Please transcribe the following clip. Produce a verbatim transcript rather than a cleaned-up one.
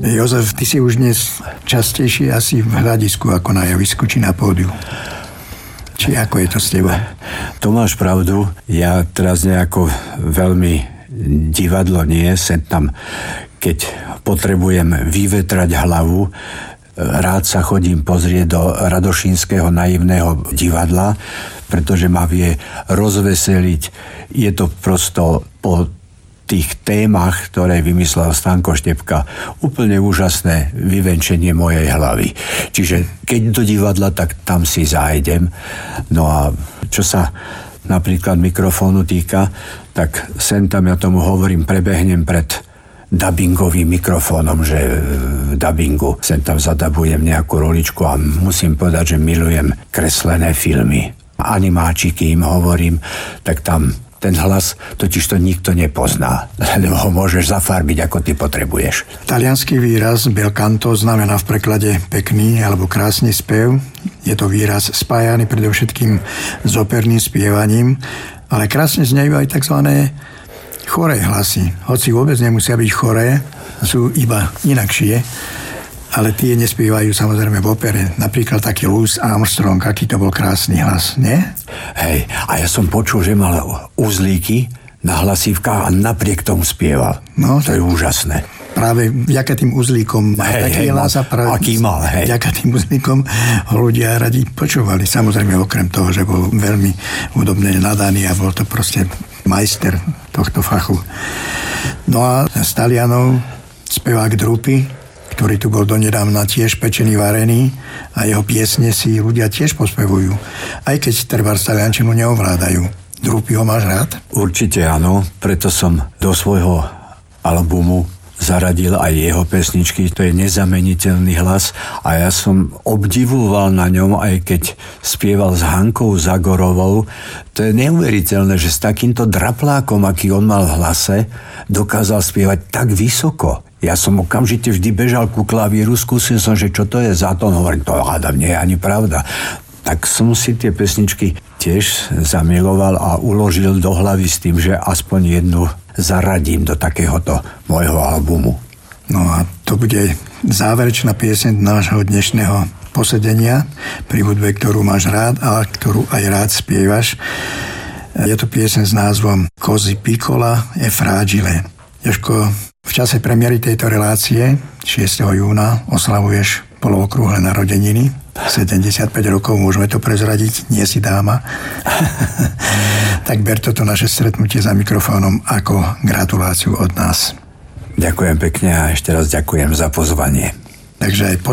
Jozef, ty si už dnes častejšie asi v hľadisku ako na javisku či na pódiu. Či ako je to s tebou? To máš pravdu. Ja teraz nejako veľmi divadlo nie. Sem tam, keď potrebujem vyvetrať hlavu, rád sa chodím pozrieť do Radošínskeho naivného divadla, pretože ma vie rozveseliť. Je to prosto po tých témach, ktoré vymyslel Stanko Štepka, úplne úžasné vyvenčenie mojej hlavy. Čiže keď do divadla, tak tam si zájdem. No a čo sa napríklad mikrofónu týka, tak sem tam ja tomu hovorím, prebehnem pred dabingovým mikrofónom, že v dabingu sem tam zadabujem nejakú roličku a musím povedať, že milujem kreslené filmy. Animáčiky im hovorím, tak tam ten hlas totiž to nikto nepozná, lebo ho môžeš zafarbiť, ako ty potrebuješ. Taliansky výraz bel canto znamená v preklade pekný alebo krásny spev. Je to výraz spájaný predovšetkým s operným spievaním, ale krásne znejú aj tzv. Choré hlasy. Hoci vôbec nemusia byť choré, sú iba inakšie, ale tie nespievajú samozrejme v opere. Napríklad taký Louis Armstrong, aký to bol krásny hlas, nie? Hej, a ja som počul, že mal uzlíky na hlasívkach a napriek tomu spieval. No, to je úžasné. Práve vďaka tým uzlíkom mal hej, taký hej, hlas a práve aký mal, hej. Vďaka tým uzlíkom ho ľudia radi počúvali. Samozrejme okrem toho, že bol veľmi hudobne nadaný a bol to proste majster tohto fachu. No a z Talianov spevák Drupi, ktorý tu bol donedávna tiež pečený, varený a jeho piesne si ľudia tiež pospevujú. Aj keď trvár taliančinu neovládajú. Drupi ho máš rád? Určite áno, preto som do svojho albumu zaradil aj jeho pesničky. To je nezameniteľný hlas a ja som obdivoval na ňom, aj keď spieval s Hankou Zagorovou. To je neuveriteľné, že s takýmto draplákom, aký on mal v hlase, dokázal spievať tak vysoko. Ja som okamžite vždy bežal ku klavíru, skúsil som, že čo to je za tón, hovorím, to hádam, nie je ani pravda. Tak som si tie pesničky tiež zamiloval a uložil do hlavy s tým, že aspoň jednu zaradím do takéhoto môjho albumu. No a to bude záverečná pieseň nášho dnešného posedenia pri hudbe, ktorú máš rád a ktorú aj rád spievaš. Je to pieseň s názvom Così piccola e fragile. Jožko, v čase premiéry tejto relácie šiesteho júna oslavuješ polookrúhle narodeniny. sedemdesiatpäť rokov, môžeme to prezradiť, nie si dáma. Tak ber toto naše stretnutie za mikrofónom ako gratuláciu od nás. Ďakujem pekne a ešte raz ďakujem za pozvanie. Takže aj